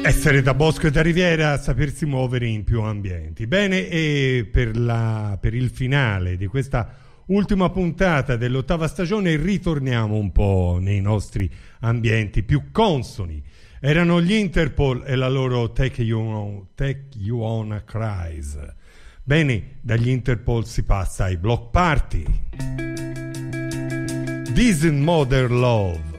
Essere da bosco e da riviera, sapersi muovere in più ambienti. Bene, e per il finale di questa ultima puntata dell'8ª stagione ritorniamo un po' nei nostri ambienti più consoni. Erano gli Interpol e la loro Take You On a Cruise. Bene, dagli Interpol si passa ai Bloc Party. This is Modern Love.